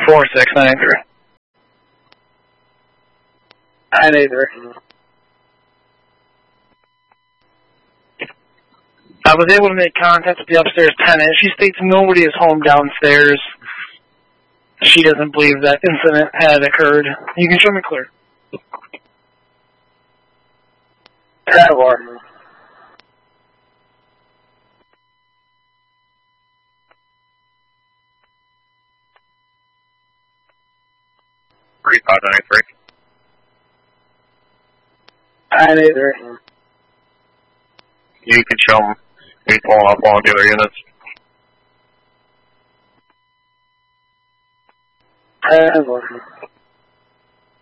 4693. 983. I was able to make contact with the upstairs tenant. She states nobody is home downstairs. She doesn't believe that incident had occurred. You can show me clear. 10-4. Three 593. 983. You can show them. He's pulling up all the other units. 10-4.